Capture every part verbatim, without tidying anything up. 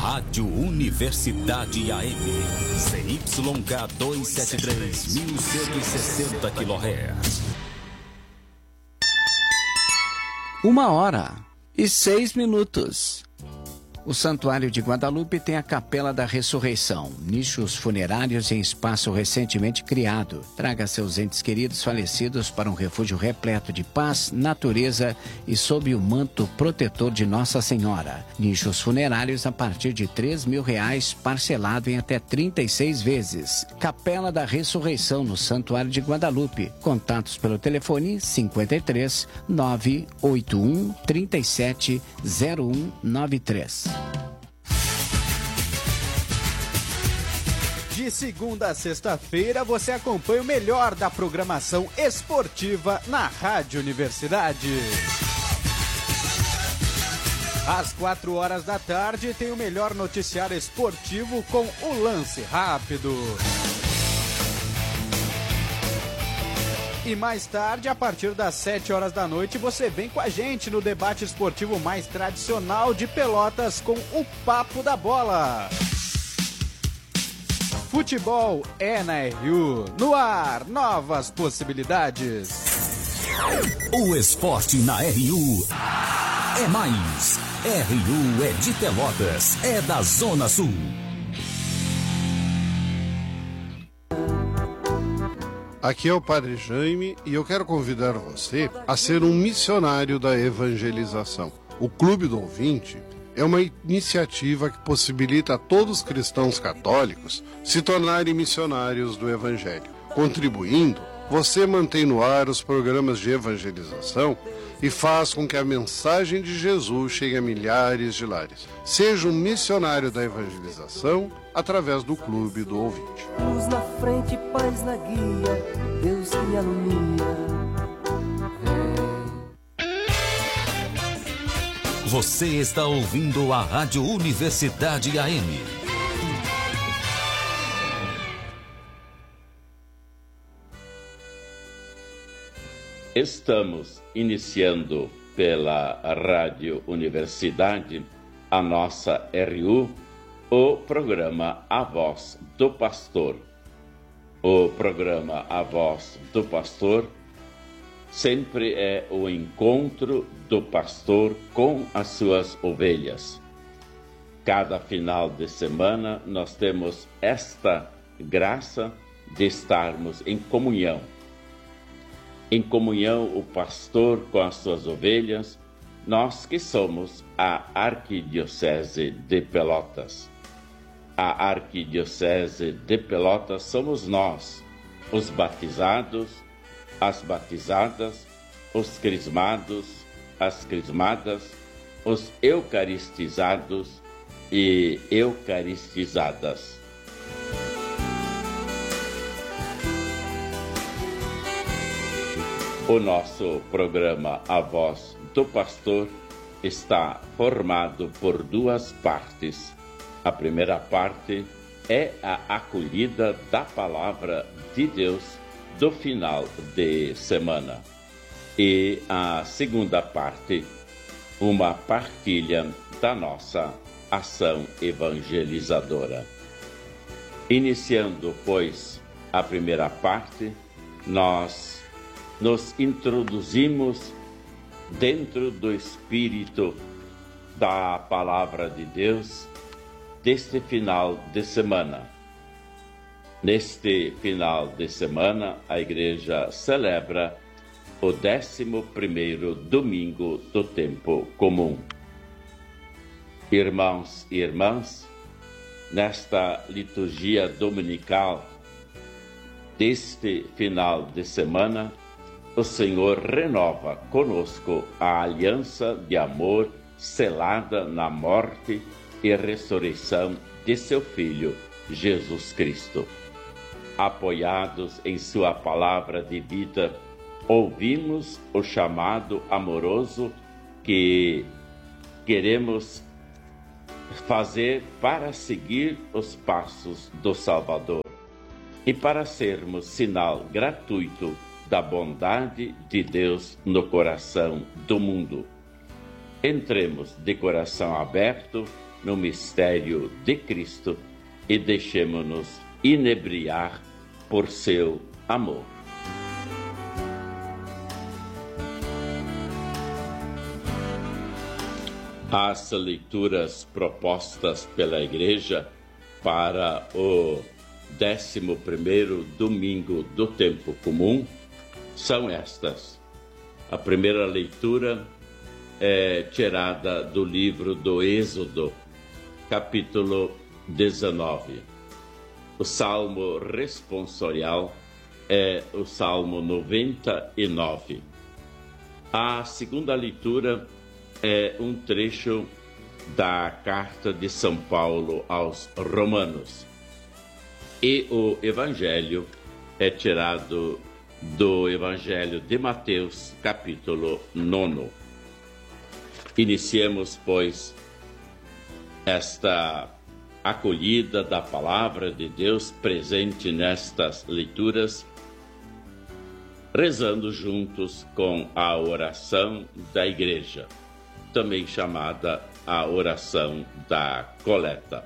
Rádio Universidade A M, C Y K duzentos e setenta e três, mil cento e sessenta quilohertz. Uma hora e seis minutos. O Santuário de Guadalupe tem a Capela da Ressurreição, nichos funerários em espaço recentemente criado. Traga seus entes queridos falecidos para um refúgio repleto de paz, natureza e sob o manto protetor de Nossa Senhora. Nichos funerários a partir de três mil reais, parcelado em até trinta e seis vezes. Capela da Ressurreição no Santuário de Guadalupe. Contatos pelo telefone cinquenta e três, nove oito um, trinta e sete, zero um nove três. De segunda a sexta-feira, você acompanha o melhor da programação esportiva na Rádio Universidade. Às quatro horas da tarde, tem o melhor noticiário esportivo com o Lance Rápido. E mais tarde, a partir das sete horas da noite, você vem com a gente no debate esportivo mais tradicional de Pelotas com o Papo da Bola. Futebol é na R U. No ar, novas possibilidades. O esporte na R U é mais. R U é de Pelotas, é da Zona Sul. Aqui é o Padre Jaime e eu quero convidar você a ser um missionário da evangelização. O Clube do Ouvinte é uma iniciativa que possibilita a todos os cristãos católicos se tornarem missionários do Evangelho. Contribuindo, você mantém no ar os programas de evangelização e faz com que a mensagem de Jesus chegue a milhares de lares. Seja um missionário da evangelização através do Clube do Ouvinte. Luz na frente, paz na guia, Deus que me alumia. Você está ouvindo a Rádio Universidade A M. Estamos iniciando pela Rádio Universidade, a nossa R U, o programa A Voz do Pastor. O programa A Voz do Pastor sempre é o encontro do pastor com as suas ovelhas. Cada final de semana nós temos esta graça de estarmos em comunhão. Em comunhão o pastor com as suas ovelhas, nós que somos a Arquidiocese de Pelotas. A Arquidiocese de Pelotas somos nós, os batizados, as batizadas, os crismados, as crismadas, os eucaristizados e eucaristizadas. O nosso programa A Voz do Pastor está formado por duas partes. A primeira parte é a acolhida da Palavra de Deus do final de semana. E a segunda parte, uma partilha da nossa ação evangelizadora. Iniciando, pois, a primeira parte, nós nos introduzimos dentro do espírito da Palavra de Deus deste final de semana. Neste final de semana, a Igreja celebra o décimo primeiro domingo do tempo comum. Irmãos e irmãs, nesta liturgia dominical deste final de semana, o Senhor renova conosco a aliança de amor selada na morte e ressurreição de seu Filho, Jesus Cristo. Apoiados em sua palavra de vida, ouvimos o chamado amoroso que queremos fazer para seguir os passos do Salvador e para sermos sinal gratuito da bondade de Deus no coração do mundo. Entremos de coração aberto no mistério de Cristo e deixemo-nos inebriar por seu amor. As leituras propostas pela Igreja para o décimo primeiro domingo do tempo comum são estas. A primeira leitura é tirada do livro do Êxodo, capítulo dezenove. O salmo responsorial é o salmo noventa e nove. A segunda leitura é um trecho da carta de São Paulo aos Romanos. E o evangelho é tirado do Evangelho de Mateus, capítulo nove. Iniciemos, pois, esta acolhida da palavra de Deus presente nestas leituras, rezando juntos com a oração da Igreja, também chamada a oração da coleta.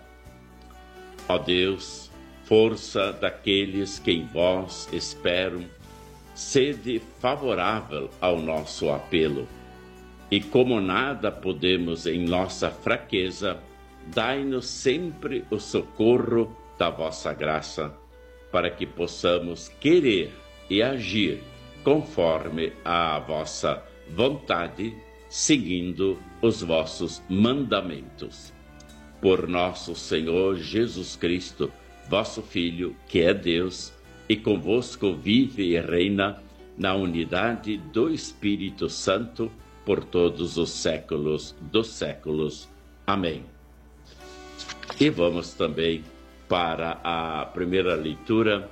Ó Deus, força daqueles que em vós esperam, sede favorável ao nosso apelo. E como nada podemos em nossa fraqueza, dai-nos sempre o socorro da vossa graça, para que possamos querer e agir conforme a vossa vontade, seguindo os vossos mandamentos. Por nosso Senhor Jesus Cristo, vosso Filho, que é Deus, e convosco vive e reina na unidade do Espírito Santo, por todos os séculos dos séculos. Amém. E vamos também para a primeira leitura,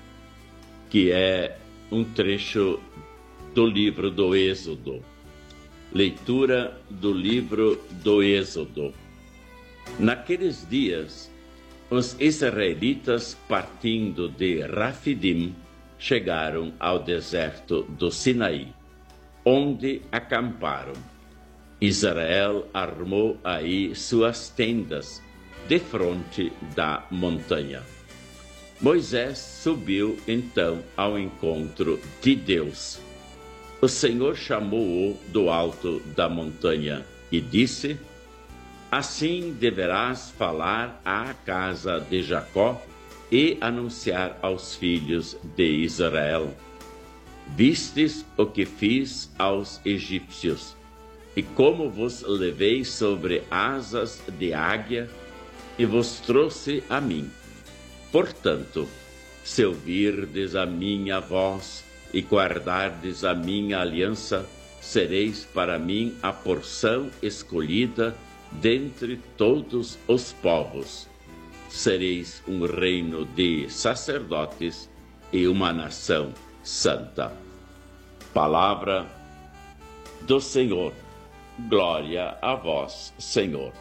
que é um trecho do livro do Êxodo. Leitura do livro do Êxodo. Naqueles dias, os israelitas, partindo de Rafidim, chegaram ao deserto do Sinaí, onde acamparam. Israel armou aí suas tendas, defronte da montanha. Moisés subiu então ao encontro de Deus. O Senhor chamou-o do alto da montanha e disse: assim deverás falar à casa de Jacó e anunciar aos filhos de Israel: vistes o que fiz aos egípcios, e como vos levei sobre asas de águia, e vos trouxe a mim. Portanto, se ouvirdes a minha voz e guardardes a minha aliança, sereis para mim a porção escolhida dentre todos os povos. Sereis um reino de sacerdotes e uma nação santa. Palavra do Senhor. Glória a vós, Senhor.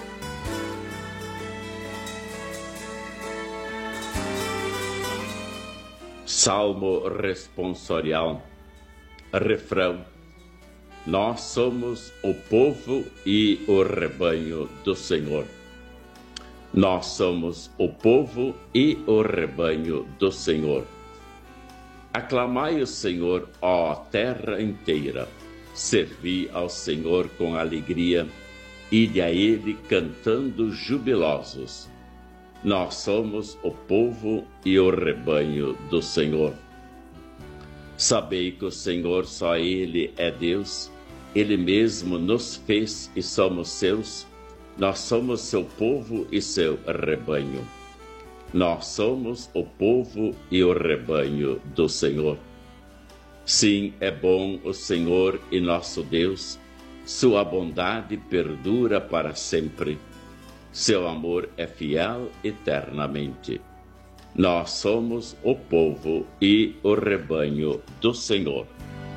Salmo responsorial. Refrão: nós somos o povo e o rebanho do Senhor. Nós somos o povo e o rebanho do Senhor. Aclamai o Senhor, ó terra inteira. Servi ao Senhor com alegria, ide a Ele cantando jubilosos. Nós somos o povo e o rebanho do Senhor. Sabei que o Senhor só Ele é Deus, Ele mesmo nos fez e somos seus, nós somos seu povo e seu rebanho. Nós somos o povo e o rebanho do Senhor. Sim, é bom o Senhor e nosso Deus, sua bondade perdura para sempre. Seu amor é fiel eternamente. Nós somos o povo e o rebanho do Senhor.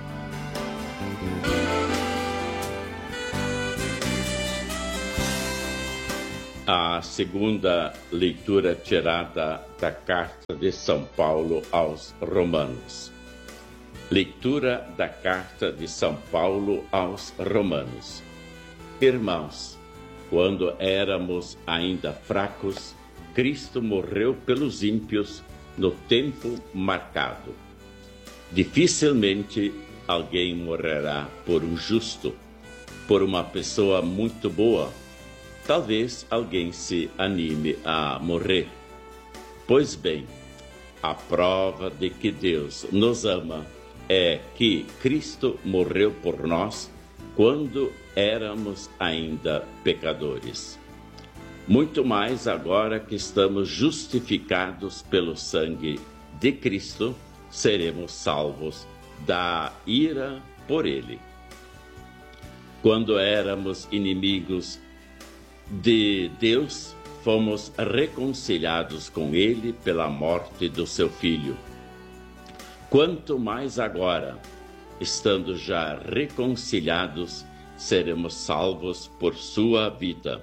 A segunda leitura tirada da carta de São Paulo aos Romanos. Leitura da carta de São Paulo aos Romanos. Irmãos, Quando éramos ainda fracos, Cristo morreu pelos ímpios no tempo marcado. Dificilmente alguém morrerá por um justo, por uma pessoa muito boa. Talvez alguém se anime a morrer. Pois bem, a prova de que Deus nos ama é que Cristo morreu por nós quando éramos ainda pecadores. Muito mais agora que estamos justificados pelo sangue de Cristo, seremos salvos da ira por Ele. Quando éramos inimigos de Deus, fomos reconciliados com Ele pela morte do seu Filho. Quanto mais agora, estando já reconciliados, seremos salvos por sua vida.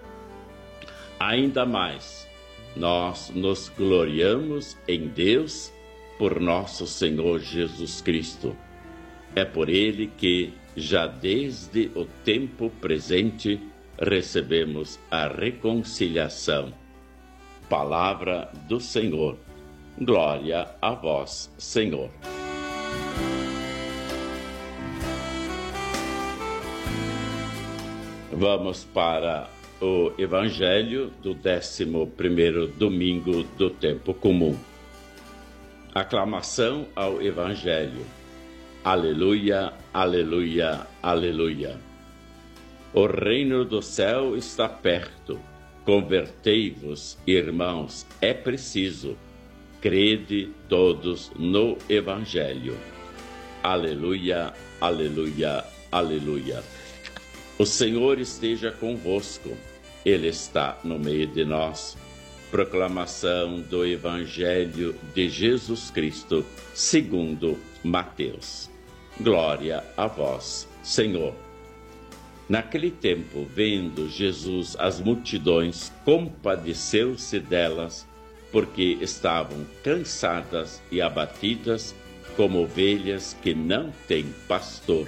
Ainda mais, nós nos gloriamos em Deus por nosso Senhor Jesus Cristo. É por Ele que, já desde o tempo presente, recebemos a reconciliação. Palavra do Senhor. Glória a vós, Senhor. Vamos para o Evangelho do décimo primeiro domingo do tempo comum. Aclamação ao Evangelho. Aleluia, aleluia, aleluia. O reino do céu está perto. Convertei-vos, irmãos, é preciso. Crede todos no Evangelho. Aleluia, aleluia, aleluia. O Senhor esteja convosco. Ele está no meio de nós. Proclamação do Evangelho de Jesus Cristo, segundo Mateus. Glória a vós, Senhor. Naquele tempo, vendo Jesus as multidões, compadeceu-se delas, porque estavam cansadas e abatidas, como ovelhas que não têm pastor.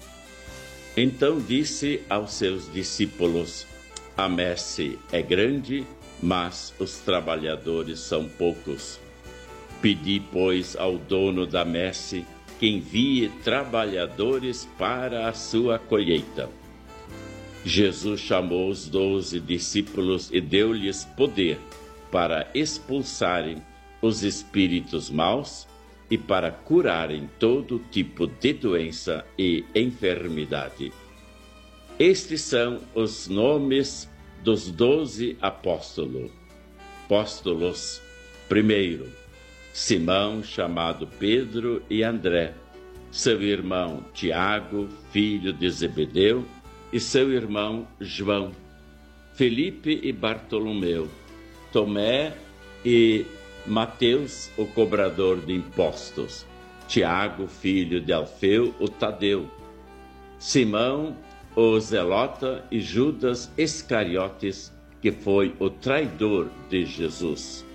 Então disse aos seus discípulos: a messe é grande, mas os trabalhadores são poucos. Pedi, pois, ao dono da messe que envie trabalhadores para a sua colheita. Jesus chamou os doze discípulos e deu-lhes poder para expulsarem os espíritos maus e para curarem todo tipo de doença e enfermidade. Estes são os nomes dos doze apóstolos. Apóstolos, primeiro, Simão, chamado Pedro, e André, seu irmão Tiago, filho de Zebedeu, e seu irmão João, Felipe e Bartolomeu, Tomé e Mateus, o cobrador de impostos, Tiago, filho de Alfeu, o Tadeu, Simão, o Zelota, e Judas Iscariotes, que foi o traidor de Jesus.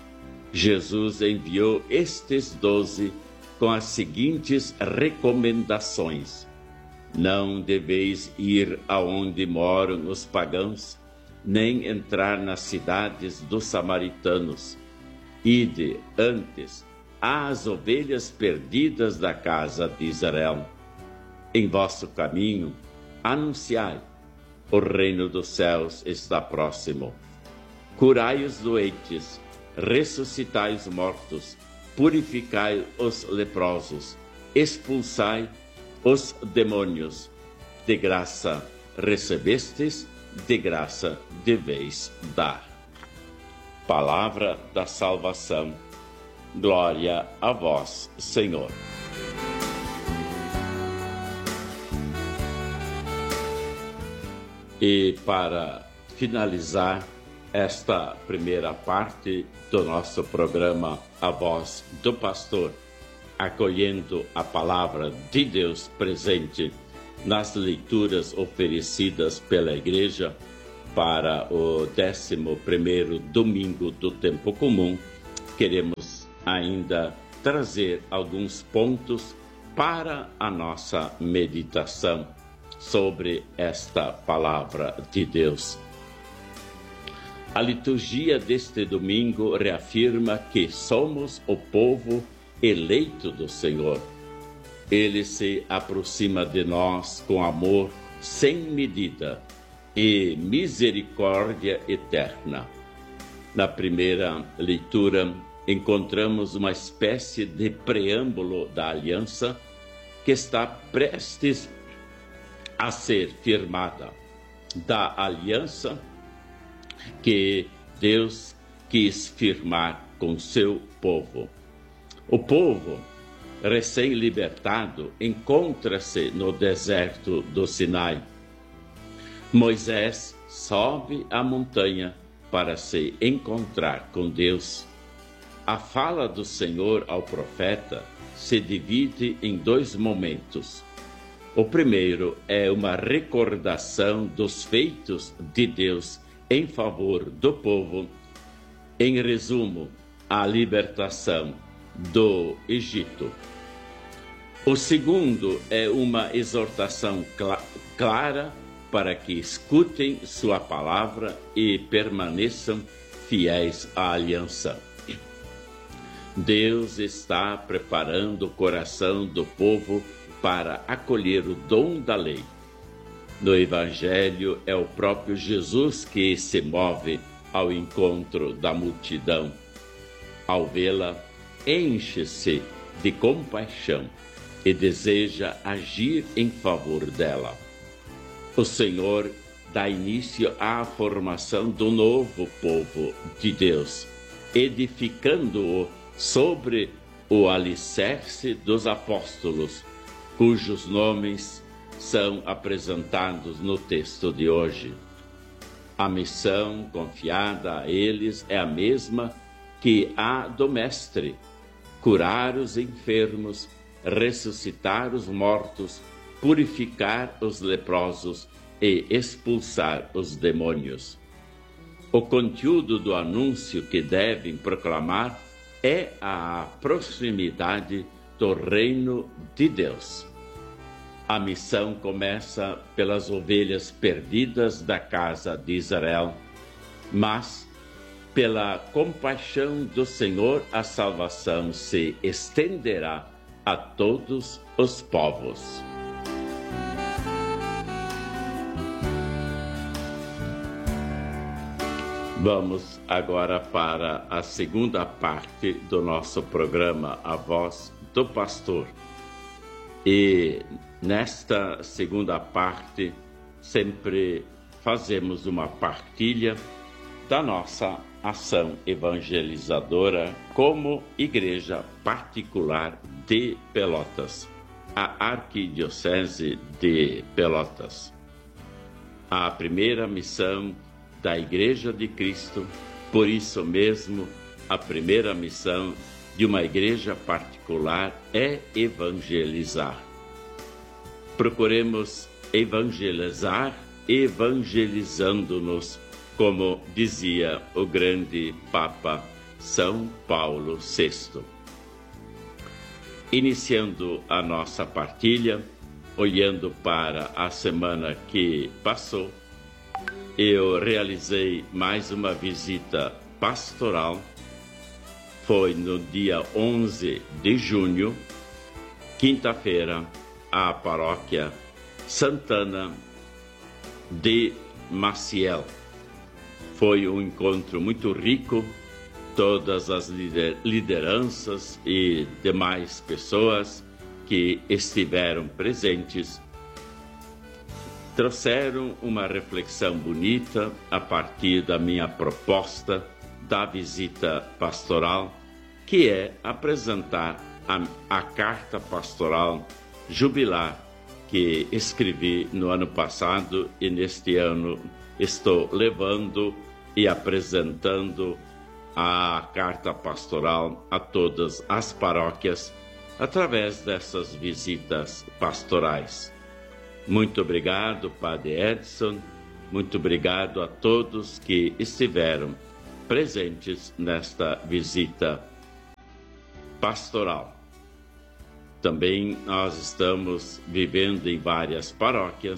Jesus enviou estes doze com as seguintes recomendações: não deveis ir aonde moram os pagãos, nem entrar nas cidades dos samaritanos. Ide antes às ovelhas perdidas da casa de Israel. Em vosso caminho, anunciai: o reino dos céus está próximo. Curai os doentes, ressuscitai os mortos, purificai os leprosos, expulsai os demônios. De graça recebestes, de graça deveis dar. Palavra da salvação. Glória a vós, Senhor. E para finalizar esta primeira parte do nosso programa A Voz do Pastor, acolhendo a palavra de Deus presente nas leituras oferecidas pela Igreja para o décimo primeiro domingo do tempo comum, queremos ainda trazer alguns pontos para a nossa meditação. sobre esta palavra de Deus. A liturgia deste domingo reafirma que somos o povo eleito do Senhor. Ele se aproxima de nós com amor sem medida e misericórdia eterna. Na primeira leitura, encontramos uma espécie de preâmbulo da aliança que está prestes a ser firmada, da aliança que Deus quis firmar com seu povo. O povo recém-libertado encontra-se no deserto do Sinai. Moisés sobe a montanha para se encontrar com Deus. A fala do Senhor ao profeta se divide em dois momentos. O primeiro é uma recordação dos feitos de Deus em favor do povo. Em resumo, a libertação do Egito. O segundo é uma exortação cl- clara para que escutem sua palavra e permaneçam fiéis à aliança. Deus está preparando o coração do povo para acolher o dom da lei. No Evangelho é o próprio Jesus que se move ao encontro da multidão. Ao vê-la, enche-se de compaixão e deseja agir em favor dela. O Senhor dá início à formação do novo povo de Deus, edificando-o sobre o alicerce dos apóstolos, cujos nomes são apresentados no texto de hoje. A missão confiada a eles é a mesma que a do Mestre: curar os enfermos, ressuscitar os mortos, purificar os leprosos e expulsar os demônios. O conteúdo do anúncio que devem proclamar é a proximidade do reino de Deus. A missão começa pelas ovelhas perdidas da casa de Israel, mas pela compaixão do Senhor a salvação se estenderá a todos os povos. Vamos agora para a segunda parte do nosso programa A Voz do Pastor. E nesta segunda parte, sempre fazemos uma partilha da nossa ação evangelizadora como Igreja Particular de Pelotas, a Arquidiocese de Pelotas. A primeira missão da Igreja de Cristo, por isso mesmo, a primeira missão de uma igreja particular é evangelizar. Procuremos evangelizar, evangelizando-nos, como dizia o grande Papa São Paulo sexto. Iniciando a nossa partilha, olhando para a semana que passou, eu realizei mais uma visita pastoral. Foi no dia onze de junho, quinta-feira, à paróquia Santana de Maciel. Foi um encontro muito rico, todas as lideranças e demais pessoas que estiveram presentes trouxeram uma reflexão bonita a partir da minha proposta da visita pastoral, que é apresentar a, a carta pastoral jubilar que escrevi no ano passado e neste ano estou levando e apresentando a carta pastoral a todas as paróquias através dessas visitas pastorais. Muito obrigado, Padre Edson, muito obrigado a todos que estiveram presentes nesta visita pastoral. Também nós estamos vivendo em várias paróquias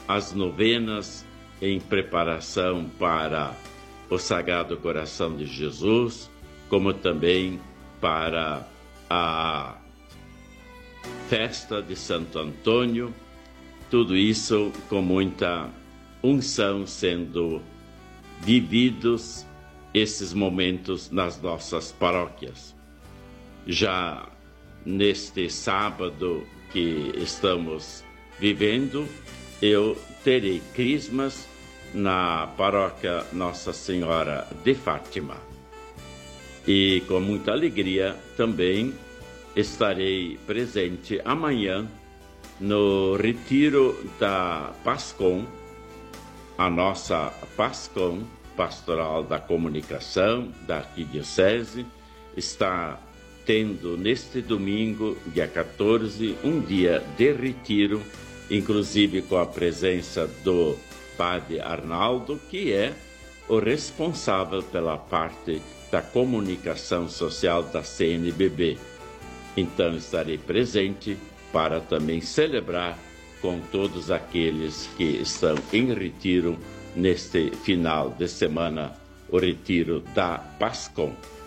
as novenas em preparação para o Sagrado Coração de Jesus, como também para a festa de Santo Antônio, tudo isso com muita unção sendo vividos esses momentos nas nossas paróquias. Já neste sábado que estamos vivendo, eu terei crismas na paróquia Nossa Senhora de Fátima. E com muita alegria também estarei presente amanhã no retiro da PASCOM, a nossa PASCOM, Pastoral da Comunicação da Arquidiocese, está tendo neste domingo, dia quatorze, um dia de retiro, inclusive com a presença do Padre Arnaldo, que é o responsável pela parte da comunicação social da C N B B. Então estarei presente para também celebrar com todos aqueles que estão em retiro neste final de semana, o retiro da PASCOM.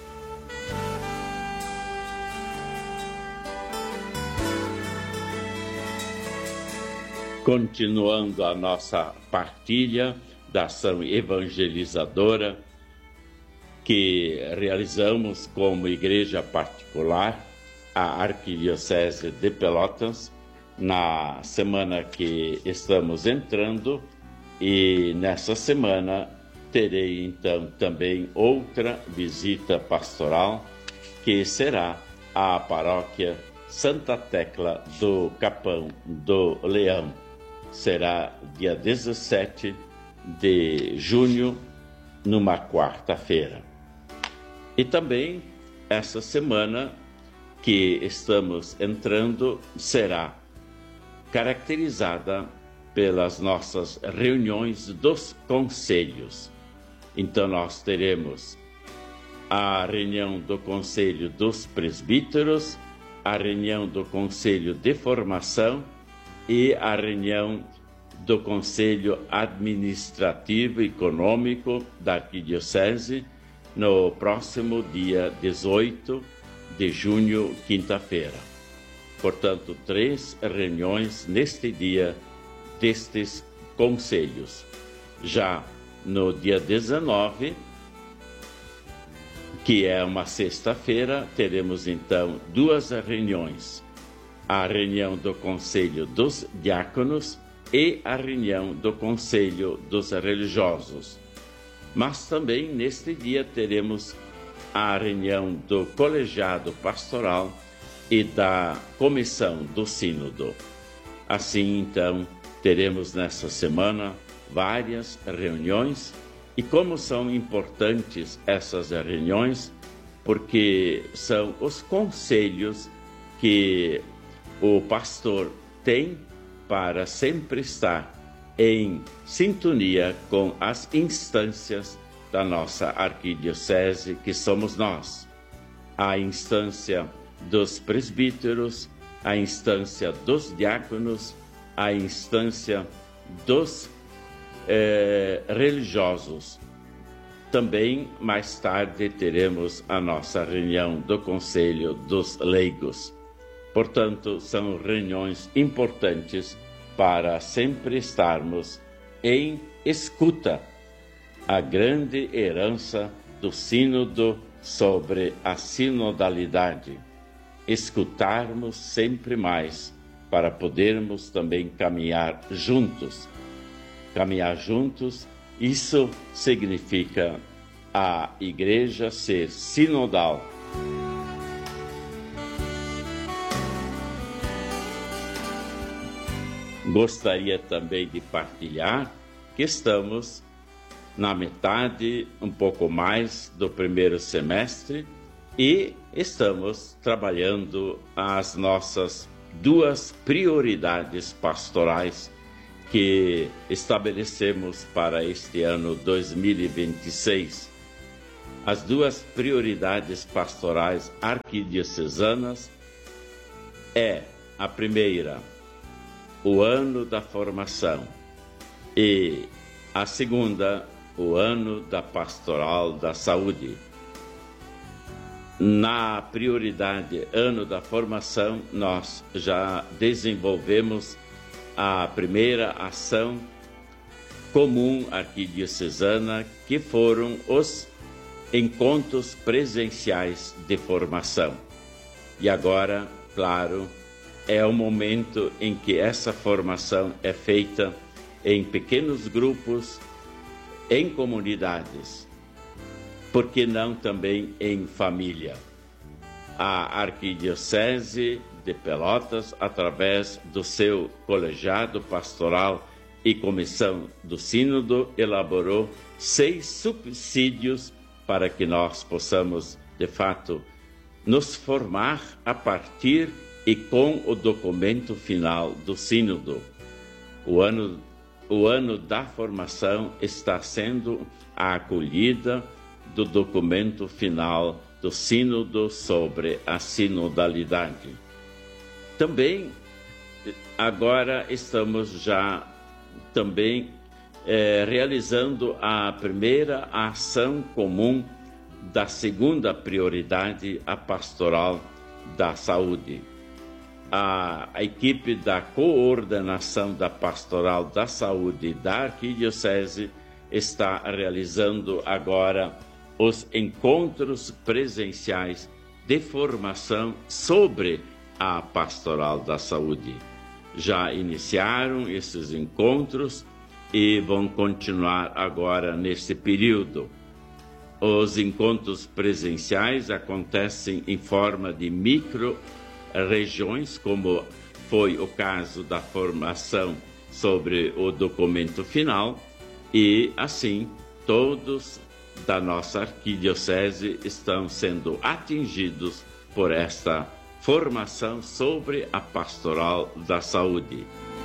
Continuando a nossa partilha da ação evangelizadora que realizamos como igreja particular, a Arquidiocese de Pelotas, na semana que estamos entrando, e nessa semana terei então também outra visita pastoral, que será à paróquia Santa Tecla do Capão do Leão. Será dia dezessete de junho, numa quarta-feira. E também essa semana que estamos entrando será caracterizada pelas nossas reuniões dos conselhos. Então nós teremos a reunião do Conselho dos Presbíteros, a reunião do Conselho de Formação e a reunião do Conselho Administrativo e Econômico da Arquidiocese no próximo dia dezoito de junho, quinta-feira. Portanto, três reuniões neste dia destes conselhos. Já no dia dezenove, que é uma sexta-feira, teremos então duas reuniões. A reunião do Conselho dos Diáconos e a reunião do Conselho dos Religiosos. Mas também neste dia teremos a reunião do Colegiado Pastoral e da Comissão do Sínodo. Assim, então, teremos nessa semana várias reuniões, e como são importantes essas reuniões, porque são os conselhos que o pastor tem para sempre estar em sintonia com as instâncias da nossa arquidiocese, que somos nós. A instância dos presbíteros, a instância dos diáconos, a instância dos eh, religiosos. Também, mais tarde, teremos a nossa reunião do Conselho dos Leigos. Portanto, são reuniões importantes para sempre estarmos em escuta a grande herança do Sínodo sobre a sinodalidade. Escutarmos sempre mais para podermos também caminhar juntos. Caminhar juntos, isso significa a igreja ser sinodal. Gostaria também de partilhar que estamos na metade, um pouco mais, do primeiro semestre e estamos trabalhando as nossas duas prioridades pastorais que estabelecemos para este ano dois mil e vinte e seis. As duas prioridades pastorais arquidiocesanas é a primeira, o ano da formação, E a segunda, o ano da Pastoral da Saúde. Na prioridade ano da formação, nós já desenvolvemos a primeira ação comum arquidiocesana, que foram os encontros presenciais de formação. E agora, claro, é o momento em que essa formação é feita em pequenos grupos, em comunidades, por que não também em família? A Arquidiocese de Pelotas, através do seu colegiado pastoral e comissão do Sínodo, elaborou seis subsídios para que nós possamos, de fato, nos formar a partir e com o documento final do Sínodo. O ano, o ano da formação está sendo a acolhida do documento final do Sínodo sobre a sinodalidade. Também, agora estamos já também eh, realizando a primeira ação comum da segunda prioridade, a pastoral da saúde. A, a equipe da coordenação da pastoral da saúde da Arquidiocese está realizando agora os encontros presenciais de formação sobre a pastoral da saúde. Já iniciaram esses encontros e vão continuar agora nesse período. Os encontros presenciais acontecem em forma de micro-regiões, como foi o caso da formação sobre o documento final, e assim todos da nossa arquidiocese estão sendo atingidos por esta formação sobre a pastoral da saúde.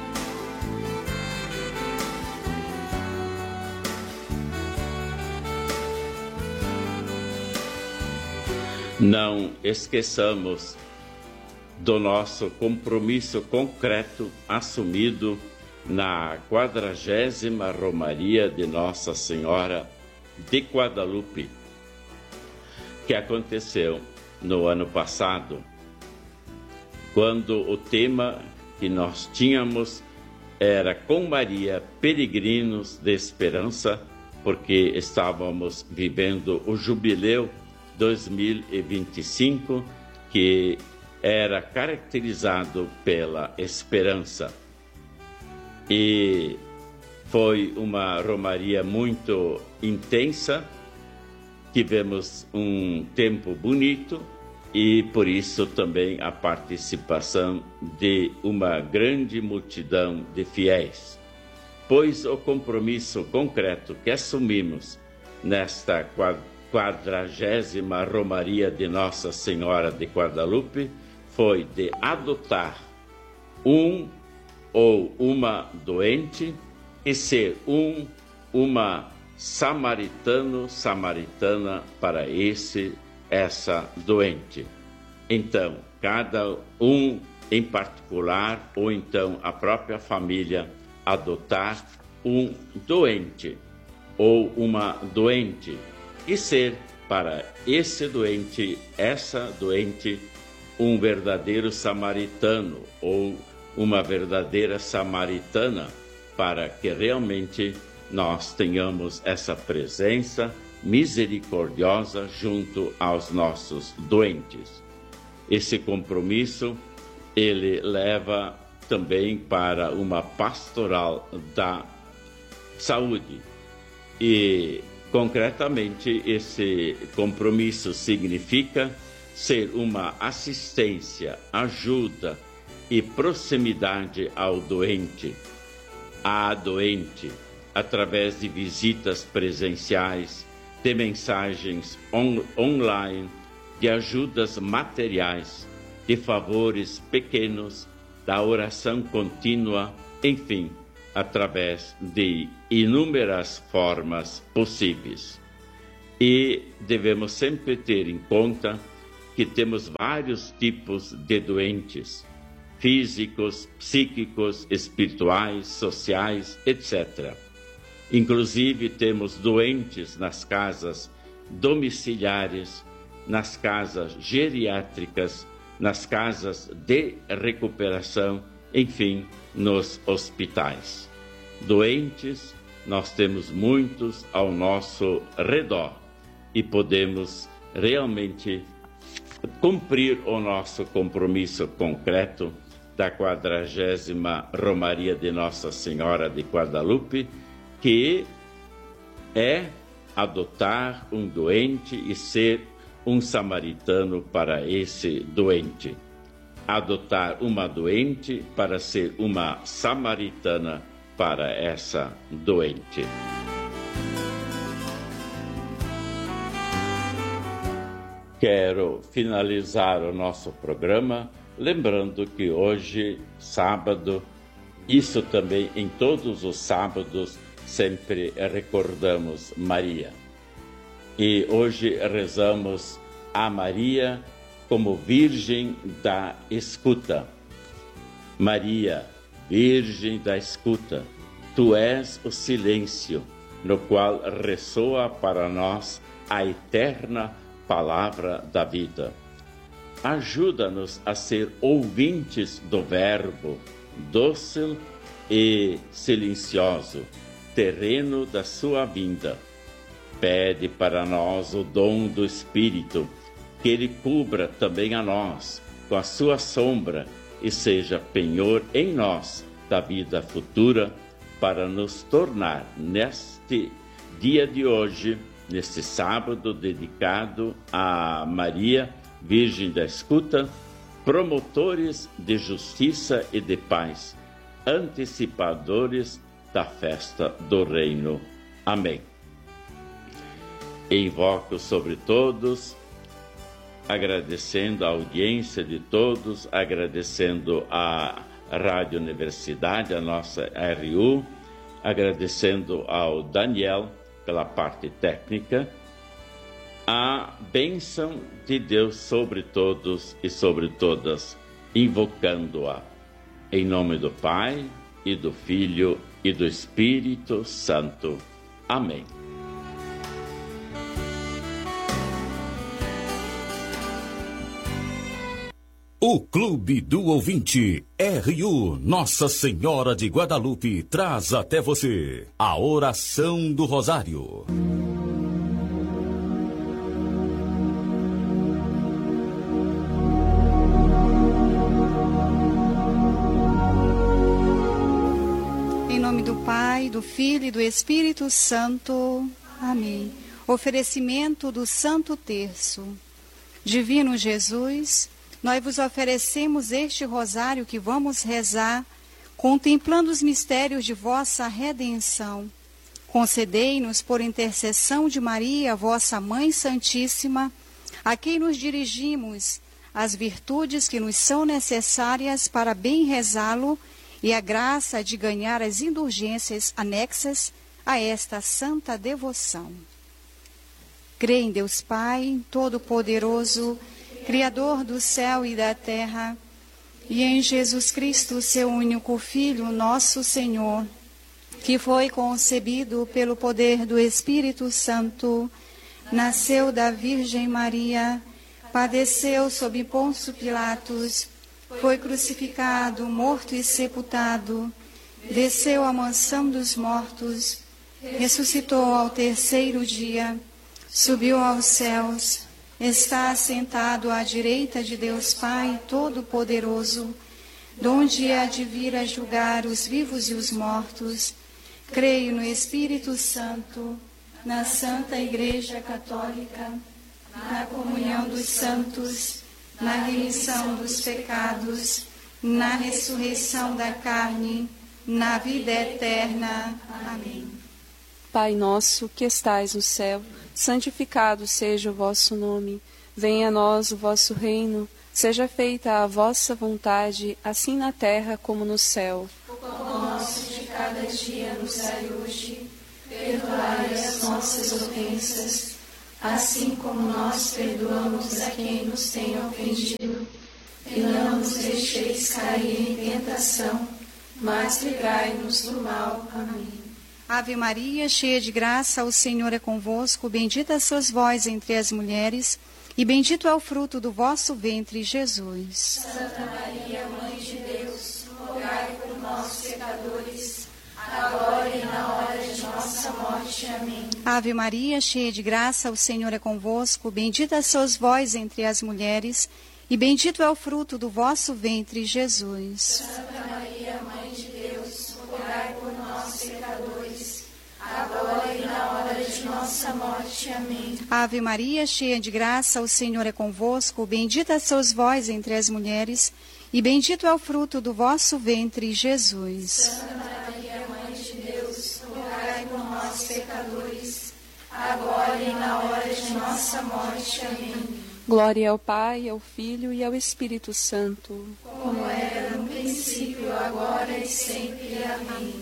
Não esqueçamos do nosso compromisso concreto assumido na quadragésima Romaria de Nossa Senhora de Guadalupe, que aconteceu no ano passado, quando o tema que nós tínhamos era Com Maria, Peregrinos de Esperança, porque estávamos vivendo o Jubileu dois mil e vinte e cinco, que era caracterizado pela esperança. E foi uma romaria muito intensa, tivemos um tempo bonito e por isso também a participação de uma grande multidão de fiéis. Pois o compromisso concreto que assumimos nesta quadragésima Romaria de Nossa Senhora de Guadalupe foi de adotar um ou uma doente e ser um, uma samaritano, samaritana para esse, essa doente. Então, cada um em particular, ou então a própria família, adotar um doente ou uma doente e ser para esse doente, essa doente, um verdadeiro samaritano ou uma verdadeira samaritana, para que realmente nós tenhamos essa presença misericordiosa junto aos nossos doentes. Esse compromisso, ele leva também para uma pastoral da saúde. E, concretamente, esse compromisso significa ser uma assistência, ajuda e proximidade ao doente, à doente, através de visitas presenciais, de mensagens on online, de ajudas materiais, de favores pequenos, da oração contínua, enfim, através de inúmeras formas possíveis. E devemos sempre ter em conta que temos vários tipos de doentes. físicos, psíquicos, espirituais, sociais, etcétera. Inclusive, temos doentes nas casas domiciliares, nas casas geriátricas, nas casas de recuperação, enfim, nos hospitais. Doentes, nós temos muitos ao nosso redor e podemos realmente cumprir o nosso compromisso concreto da quadragésima Romaria de Nossa Senhora de Guadalupe, que é adotar um doente e ser um samaritano para esse doente. Adotar uma doente para ser uma samaritana para essa doente. Quero finalizar o nosso programa lembrando que hoje, sábado, isso também em todos os sábados, sempre recordamos Maria. E hoje rezamos a Maria como Virgem da Escuta. Maria, Virgem da Escuta, tu és o silêncio no qual ressoa para nós a eterna palavra da vida. Ajuda-nos a ser ouvintes do Verbo, dócil e silencioso, terreno da sua vinda. Pede para nós o dom do Espírito, que ele cubra também a nós com a sua sombra e seja penhor em nós da vida futura, para nos tornar neste dia de hoje, neste sábado dedicado a Maria, Virgem da Escuta, promotores de justiça e de paz, antecipadores da festa do Reino. Amém. Invoco sobre todos, agradecendo a audiência de todos, agradecendo a Rádio Universidade, a nossa R U, agradecendo ao Daniel pela parte técnica, a bênção de Deus sobre todos e sobre todas, invocando-a. Em nome do Pai, e do Filho, e do Espírito Santo. Amém. O Clube do Ouvinte, R U Nossa Senhora de Guadalupe, traz até você a oração do Rosário. Em nome do Pai, do Filho e do Espírito Santo. Amém. Oferecimento do Santo Terço. Divino Jesus, nós vos oferecemos este rosário que vamos rezar, contemplando os mistérios de vossa redenção. Concedei-nos, por intercessão de Maria, vossa Mãe Santíssima, a quem nos dirigimos, as virtudes que nos são necessárias para bem rezá-lo e a graça de ganhar as indulgências anexas a esta santa devoção. Crê em Deus Pai, Todo-Poderoso, Criador do céu e da terra, e em Jesus Cristo, seu único Filho, nosso Senhor, que foi concebido pelo poder do Espírito Santo, nasceu da Virgem Maria, padeceu sob Pôncio Pilatos, foi crucificado, morto e sepultado, desceu à mansão dos mortos, ressuscitou ao terceiro dia, subiu aos céus, está assentado à direita de Deus Pai Todo-Poderoso, donde há de vir a julgar os vivos e os mortos. Creio no Espírito Santo, na Santa Igreja Católica, na comunhão dos santos, na remissão dos pecados, na ressurreição da carne, na vida eterna. Amém. Pai nosso que estais no céu, santificado seja o vosso nome. Venha a nós o vosso reino. Seja feita a vossa vontade, assim na terra como no céu. O pão nosso de cada dia nos dai hoje. Perdoai as nossas ofensas, assim como nós perdoamos a quem nos tem ofendido. e não nos deixeis cair em tentação, mas livrai-nos do mal. Amém. Ave Maria, cheia de graça, o Senhor é convosco, bendita sois vós entre as mulheres, e bendito é o fruto do vosso ventre, Jesus. Santa Maria, Mãe de Deus, rogai por nós, pecadores, agora e na hora de nossa morte. Amém. Ave Maria, cheia de graça, o Senhor é convosco, bendita sois vós entre as mulheres, e bendito é o fruto do vosso ventre, Jesus. Santa Maria, Mãe de Deus, rogai por nós, pecadores, agora e na hora de nossa morte. Amém. Ave Maria, cheia de graça, o Senhor é convosco, bendita sois vós entre as mulheres, e bendito é o fruto do vosso ventre, Jesus. Santa Maria, Mãe de Deus, rogai por nós, pecadores, agora e na hora de nossa morte. Amém. Glória ao Pai, ao Filho e ao Espírito Santo, como era no princípio, agora e sempre. Amém.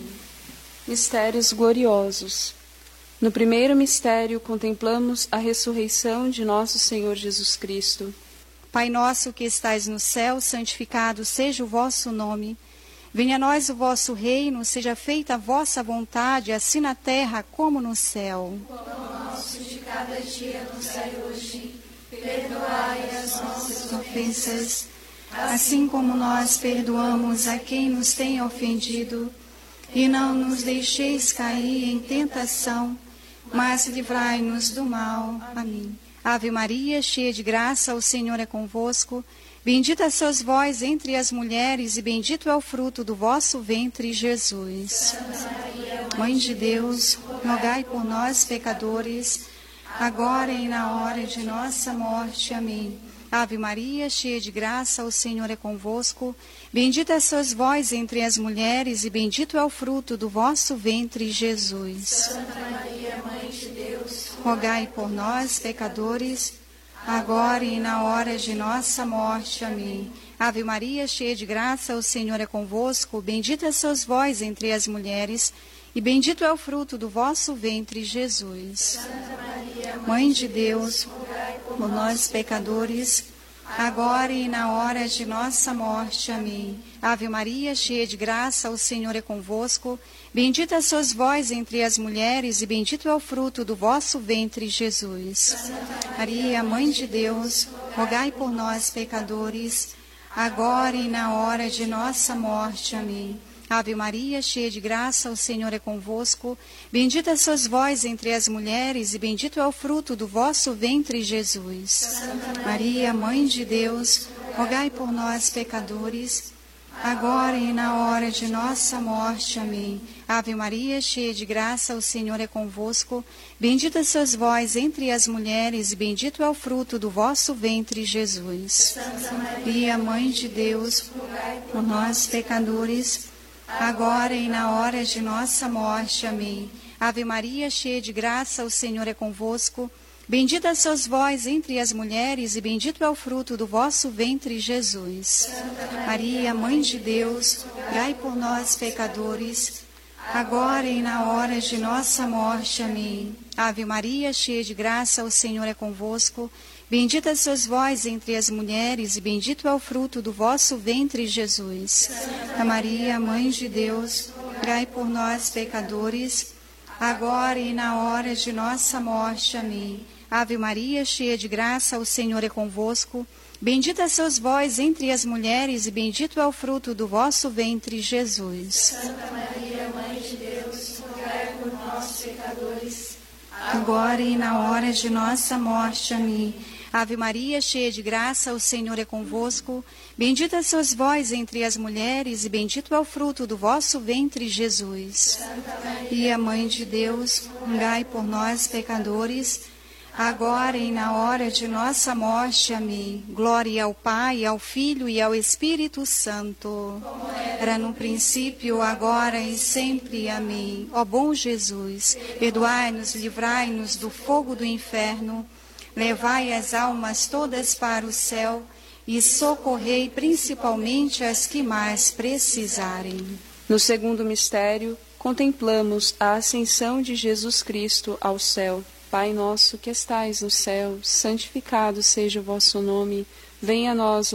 Mistérios gloriosos. No primeiro mistério, contemplamos a ressurreição de nosso Senhor Jesus Cristo. Pai nosso que estais no céu, santificado seja o vosso nome. Venha a nós o vosso reino, seja feita a vossa vontade, assim na terra como no céu. O pão nosso de cada dia nos dai hoje. Perdoai as nossas ofensas, assim como nós perdoamos a quem nos tem ofendido. E não nos deixeis cair em tentação, mas livrai-nos do mal. Amém. Ave Maria, cheia de graça, o Senhor é convosco. Bendita sois vós entre as mulheres, e bendito é o fruto do vosso ventre, Jesus. Santa Maria, Mãe de Deus, rogai por nós, pecadores, agora e na hora de nossa morte. Amém. Ave Maria, cheia de graça, o Senhor é convosco. Bendita sois vós entre as mulheres, e bendito é o fruto do vosso ventre, Jesus. Santa Maria, Mãe de Deus, rogai por nós, pecadores, agora e na hora de nossa morte. Amém. Ave Maria, cheia de graça, o Senhor é convosco. Bendita sois vós entre as mulheres, e bendito é o fruto do vosso ventre, Jesus. Santa Maria, Mãe de Deus, por nós, pecadores, agora e na hora de nossa morte. Amém. Ave Maria, cheia de graça, o Senhor é convosco. Bendita sois vós entre as mulheres, e bendito é o fruto do vosso ventre, Jesus. Santa Maria, Mãe de Deus, rogai por nós, pecadores, agora e na hora de nossa morte. Amém. Ave Maria, cheia de graça, o Senhor é convosco. Bendita sois vós entre as mulheres, e bendito é o fruto do vosso ventre, Jesus. Santa Maria, Mãe de Deus, rogai por nós, pecadores, agora e na hora de nossa morte. Amém. Ave Maria, cheia de graça, o Senhor é convosco. Bendita sois vós entre as mulheres, e bendito é o fruto do vosso ventre, Jesus. Santa Maria, Mãe de Deus, rogai por nós, pecadores, agora e na hora de nossa morte. Amém. Ave Maria, cheia de graça, o Senhor é convosco. Bendita sois vós entre as mulheres, e bendito é o fruto do vosso ventre, Jesus. Santa Maria, Mãe de Deus, rogai por nós, pecadores, agora e na hora de nossa morte. Amém. Ave Maria, cheia de graça, o Senhor é convosco. Bendita sois vós entre as mulheres, e bendito é o fruto do vosso ventre, Jesus. Santa Maria, Mãe de Deus, rogai por nós, pecadores, agora e na hora de nossa morte. Amém. Ave Maria, cheia de graça, o Senhor é convosco. Bendita sois vós entre as mulheres, e bendito é o fruto do vosso ventre, Jesus. Santa Maria, Mãe de Deus, rogai por nós, pecadores, agora e na hora de nossa morte. Amém. Ave Maria, cheia de graça, o Senhor é convosco. Bendita sois vós entre as mulheres, e bendito é o fruto do vosso ventre, Jesus. Santa Maria, Mãe de Deus, rogai por nós, pecadores, agora e na hora de nossa morte. Amém. Glória ao Pai, ao Filho e ao Espírito Santo. Era no princípio, agora e sempre. Amém. Ó bom Jesus, perdoai-nos, livrai-nos do fogo do inferno, levai as almas todas para o céu e socorrei principalmente as que mais precisarem. No segundo mistério, contemplamos a ascensão de Jesus Cristo ao céu. Pai nosso que estais no céu, santificado seja o vosso nome. Venha a nós o